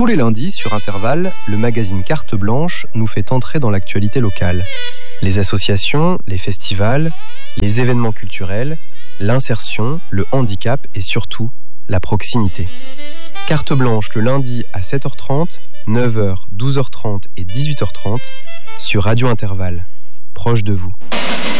Tous les lundis sur Intervalle, le magazine Carte Blanche nous fait entrer dans l'actualité locale. Les associations, les festivals, les événements culturels, l'insertion, le handicap et surtout la proximité. Carte Blanche le lundi à 7h30, 9h, 12h30 et 18h30 sur Radio Intervalle, proche de vous.